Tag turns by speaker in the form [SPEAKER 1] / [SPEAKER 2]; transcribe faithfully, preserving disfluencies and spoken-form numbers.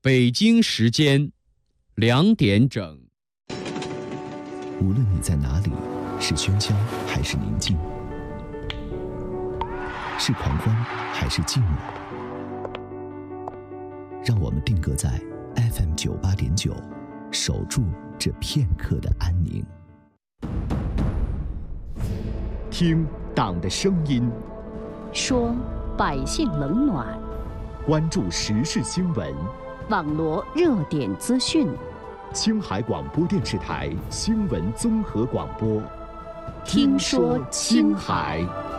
[SPEAKER 1] 北京时间两点整。
[SPEAKER 2] 无论你在哪里，是喧嚣还是宁静，是狂欢还是静默，让我们定格在 F M 九八点九，守住这片刻的安宁。
[SPEAKER 3] 听党的声音，
[SPEAKER 4] 说百姓冷暖，
[SPEAKER 3] 关注时事新闻，
[SPEAKER 4] 网罗热点资讯。
[SPEAKER 3] 青海广播电视台新闻综合广播，
[SPEAKER 4] 听说青海。